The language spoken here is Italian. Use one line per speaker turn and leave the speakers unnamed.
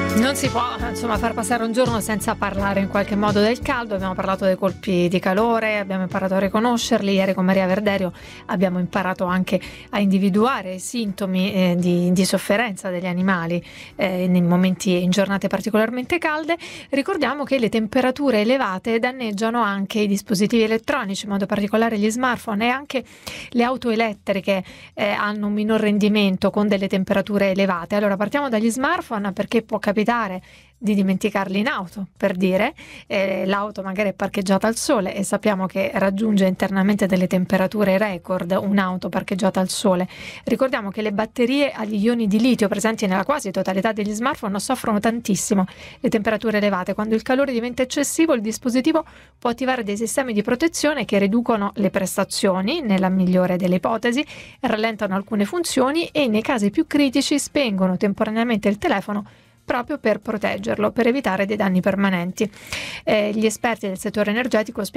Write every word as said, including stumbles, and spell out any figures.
Non si può insomma far passare un giorno senza parlare in qualche modo del caldo. Abbiamo parlato dei colpi di calore, abbiamo imparato a riconoscerli. Ieri con Maria Verderio abbiamo imparato anche a individuare i sintomi eh, di, di sofferenza degli animali eh, nei momenti in giornate particolarmente calde. Ricordiamo che le temperature elevate danneggiano anche i dispositivi elettronici, in modo particolare gli smartphone, e anche le auto elettriche eh, hanno un minor rendimento con delle temperature elevate. Allora partiamo dagli smartphone, perché può capitare di dimenticarli in auto, per dire, eh, l'auto magari è parcheggiata al sole e sappiamo che raggiunge internamente delle temperature record un'auto parcheggiata al sole. Ricordiamo che le batterie agli ioni di litio presenti nella quasi totalità degli smartphone soffrono tantissimo le temperature elevate. Quando il calore diventa eccessivo, il dispositivo può attivare dei sistemi di protezione che riducono le prestazioni, nella migliore delle ipotesi, rallentano alcune funzioni e nei casi più critici spengono temporaneamente il telefono proprio per proteggerlo, per evitare dei danni permanenti. Eh, gli esperti del settore energetico